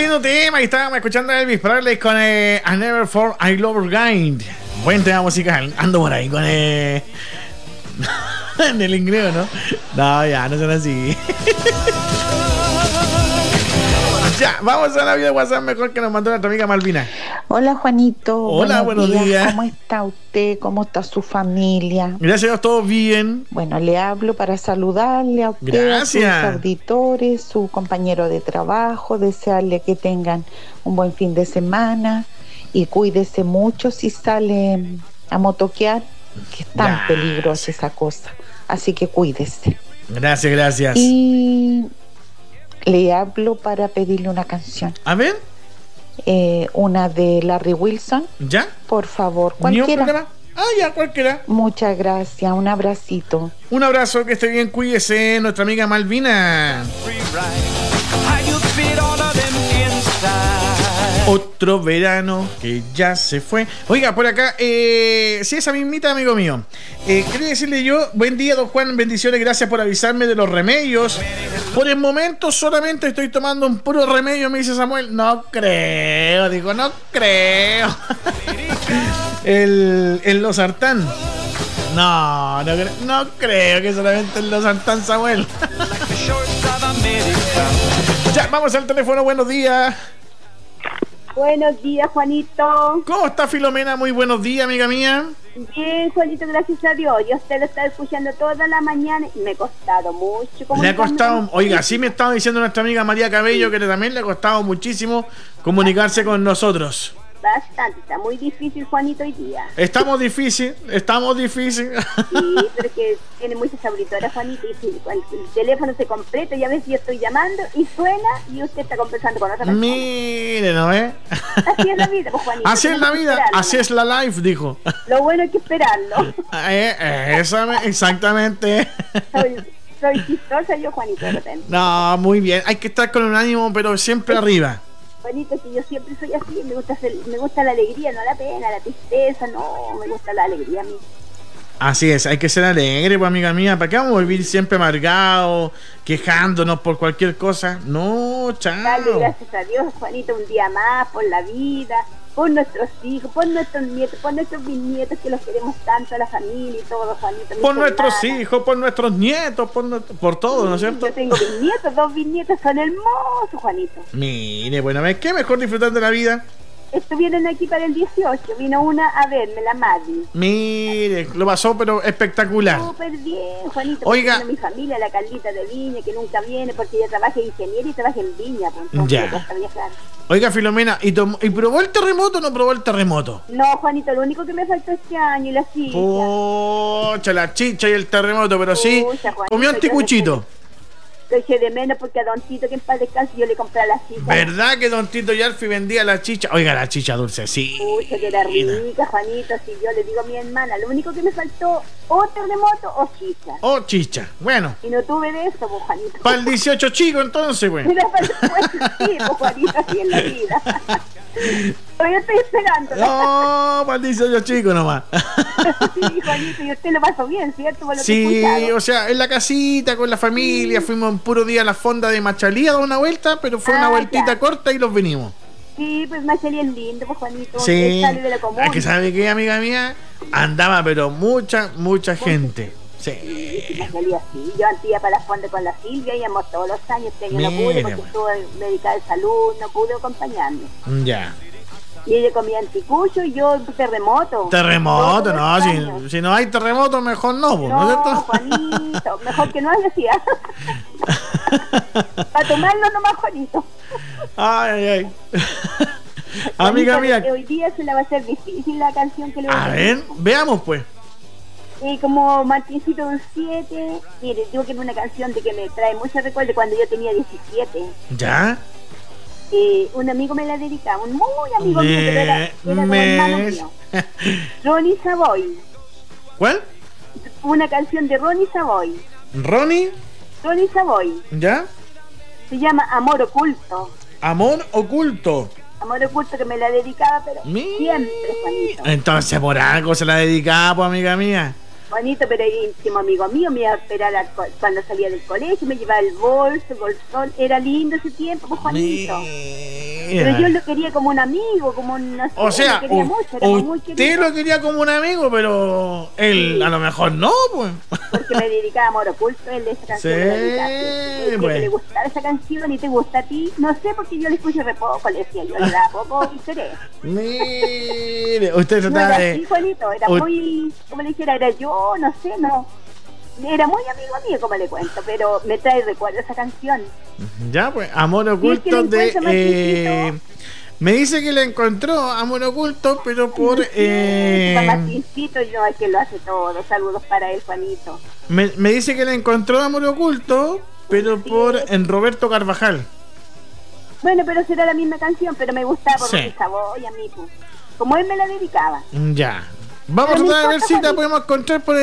lindo tema. Y estábamos escuchando a Elvis Presley con I Never For I Love Again. Buen tema musical. Ando por ahí con en el inglés, ¿no? No, ya, no son así. Ya, vamos a la vida de WhatsApp mejor que nos mandó nuestra amiga Malvina. Hola, Juanito. Hola, buenos días. ¿Cómo está usted? ¿Cómo está su familia? Gracias a Dios, todo bien. Bueno, le hablo para saludarle a usted, Gracias. a sus auditores, su compañero de trabajo, desearle que tengan un buen fin de semana y cuídese mucho si sale a motoquear, que es tan peligrosa esa cosa. Así que cuídese. Gracias, gracias. Y le hablo para pedirle una canción. A ver. Una de Larry Wilson. ¿Ya? Por favor, cualquiera. Ya, cualquiera. Muchas gracias, un abracito. Un abrazo, que esté bien, cuídese, nuestra amiga Malvina. Otro verano que ya se fue. Oiga, por acá, sí, esa mismita, amigo mío. Quería decirle yo, buen día, don Juan, bendiciones, gracias por avisarme de los remedios. Por el momento solamente estoy tomando un puro remedio, me dice Samuel. No creo, digo, no creo. el losartán. No creo que solamente el losartán, Samuel. Ya, vamos al teléfono, buenos días. Buenos días, Juanito. ¿Cómo está, Filomena? Muy buenos días, amiga mía. Bien, Juanito, gracias a Dios. Yo usted lo está escuchando toda la mañana y me ha costado mucho. Le ha costado, oiga, sí me estaba diciendo nuestra amiga María Cabello que también le ha costado muchísimo comunicarse con nosotros. Bastante, está muy difícil, Juanito, hoy día. Estamos difícil. Sí, pero es que tiene muchas auditoras, Juanito, y si el teléfono se completa, ya ves, yo estoy llamando y suena y usted está conversando con otra persona. Mire, ¿no ve? Así es la vida, pues, Juanito. Así es la vida, así es la life, dijo. Lo bueno hay que esperarlo. Exactamente. Soy chistosa yo, Juanito, de repente. No, muy bien, hay que estar con un ánimo, pero siempre arriba. Juanito, que yo siempre soy así, me gusta la alegría, no la pena, la tristeza, no, me gusta la alegría a mí. Así es, hay que ser alegre, pues, amiga mía. ¿Para qué vamos a vivir siempre amargados, quejándonos por cualquier cosa? No, chao. Dale gracias a Dios, Juanito, un día más, por la vida, por nuestros hijos, por nuestros nietos, por nuestros bisnietos, que los queremos tanto, a la familia y todo, Juanito. Por nuestros hijos, por nuestros nietos, por todo, ¿no es cierto? Yo tengo bisnietos, 2 bisnietos, son hermosos, Juanito. Mire, bueno, ¿qué mejor disfrutar de la vida? Estuvieron aquí para el 18, vino una a verme, la Maddy. Mire, lo pasó, pero espectacular. Súper bien, Juanito. Oiga. Mi familia, la Carlita de Viña, que nunca viene porque ella trabaja en ingeniera y trabaja en Viña. Pues, entonces ya. Cuesta viajar. Oiga, Filomena, ¿y probó el terremoto o no probó el terremoto? No, Juanito, lo único que me faltó este año y la chicha. Pucha, la chicha y el terremoto, pero sí, Juanito, comió anticuchito. Lo eché de menos porque a Don Tito, que en paz descanse, yo le compré la chicha. ¿Verdad que Don Tito Yarfi vendía la chicha? Oiga, la chicha dulce, sí. Pucha, que era rica, Juanito. Si yo le digo a mi hermana, lo único que me faltó, o terremoto o chicha. O chicha, bueno. Y no tuve de eso, pues, Juanito. Para el 18 chico, entonces, güey. Mira, pues, sí, pues, Juanito, así en la vida. Todavía estoy esperando. No, para el 18 chico nomás. Sí, Juanito, y usted lo pasó bien, ¿cierto? Por lo Sí, que o sea, en la casita, con la familia, fuimos un puro día a la fonda de Machalí a dar una vuelta, pero fue una vueltita ya. corta y los vinimos. Sí, pues Machalí es lindo, pues, Juanito. Sí, Sale de la comuna. es que ¿sabe qué, amiga mía? Andaba, pero mucha gente. Sí. Machalí así. Yo antes iba para la fonda con la Silvia, íbamos todos los años, este año no pude porque estuve medicada de salud, no pude acompañarme. Ya. Y ella comía anticucho y yo terremoto. Terremoto, no, si no hay terremoto, mejor no, ¿no es cierto? Juanito, mejor que no decía. Para tomarlo nomás, Juanito. Ay. Amiga mía. Hoy día se le va a hacer difícil la canción que le voy a ver, veamos pues. Y como Martincito del 7, mire, digo que es una canción de que me trae mucho recuerdo cuando yo tenía 17. ¿Ya? Un amigo me la dedicaba, un muy amigo mío, pero era como hermano mío. Ronnie Savoy. ¿Cuál? Una canción de Ronnie Savoy. ¿Ronnie Savoy. ¿Ya? Se llama Amor Oculto. Amor Oculto. Amor Oculto, que me la dedicaba, pero siempre, Juanito. Entonces por algo se la dedicaba, pues, amiga mía. Juanito, pero era íntimo amigo mío, me iba a esperar cuando salía del colegio, me llevaba el bolso, el bolsón, era lindo ese tiempo, pues Juanito. Pero yo lo quería como un amigo, como un... No sé, o sea, lo quería mucho, era muy usted querido. lo quería como un amigo, pero él Sí. a lo mejor no, pues. Porque me dedicaba a Amor Oculto, él de esa canción. Sí, me dedicaba, decía bueno. que le gustaba esa canción y te gusta a ti. No sé, porque yo le escucho re poco, le decía, yo le daba poco interés. Mire, usted No trataba era así, de. Juanito, era u- muy, como le dijera, era yo, no sé, no. Era muy amigo mío, como le cuento, pero me trae recuerdo esa canción. Ya, pues, Amor Sí, es que Oculto lo de. encuentro, Martincito. Me dice que le encontró Amor Oculto, pero por. Martincito, no, es que lo hace todo. Saludos para él, Juanito. Me dice que le encontró Amor Oculto, pero por en Roberto Carvajal. Bueno, pero será la misma canción, pero me gustaba por Sí. el sabor y a mí, pues. Como él me la dedicaba. Ya. Vamos a Pero no tratar de ver importa, si la Juanito. podemos encontrar por.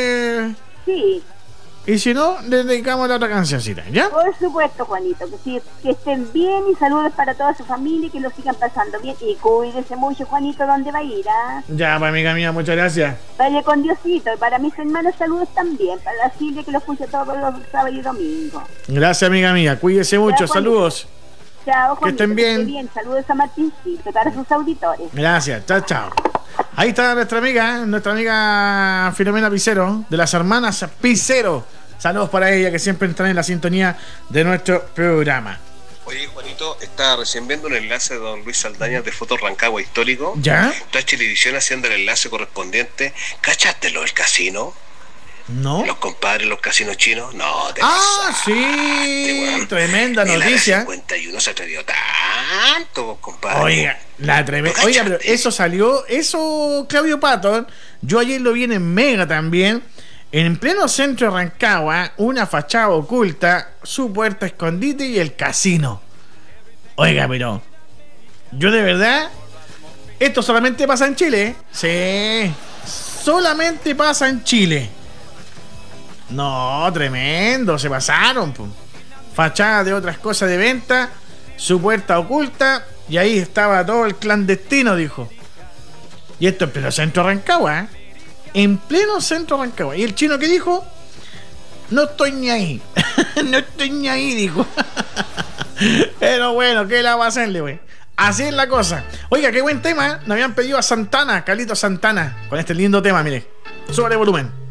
Sí, Y si no, le dedicamos la otra cancioncita, ¿ya? por supuesto, Juanito, que sí, que estén bien y saludos para toda su familia y que lo sigan pasando bien. Y cuídese mucho, Juanito, ¿dónde va a ir? Ah? Ya, pues, amiga mía, muchas gracias. Vaya con Diosito. Y para mis hermanos, saludos también. Para la Silvia, que lo escucha todos los sábados y domingos. Gracias, amiga mía. Cuídese mucho. Juanito. Saludos. Chao, Juanito, estén esté bien. Saludos a Martincito, para sus auditores. Gracias. Chao, chao. Ahí está nuestra amiga Filomena Picero, de las hermanas Picero. Saludos para ella, que siempre están en la sintonía de nuestro programa. Oye, Juanito, estaba recién viendo un enlace de don Luis Saldaña de Fotos Rancagua Histórico. ¿Ya? Toda Chilevisión haciendo el enlace correspondiente. ¿Cachaste lo del casino? ¿No? Los compadres, los casinos chinos. No, te Ah, pasaste, sí. weón. Tremenda Ni la de noticia. 51 se atrevió tanto, vos, compadre. Oiga, la tremenda. ¿No Oiga, pero cachaste? eso salió. Eso, Claudio Patton. Yo ayer lo vi en Mega también. En pleno centro de Rancagua, una fachada oculta, su puerta escondite y el casino. Oiga, pero yo de verdad, esto solamente pasa en Chile. Sí, solamente pasa en Chile. No, tremendo, se pasaron. Po. Fachada de otras cosas de venta, su puerta oculta, y ahí estaba todo el clandestino, dijo. Y esto en pleno centro de Rancagua, ¿eh? En pleno centro de Rancagua. ¿Y el chino qué dijo? No estoy ni ahí. No estoy ni ahí, dijo. Pero bueno, ¿qué la va a hacerle, güey? Así es la cosa. Oiga, qué buen tema. Nos habían pedido a Santana, Carlito Santana, con este lindo tema, mire. Súbale volumen.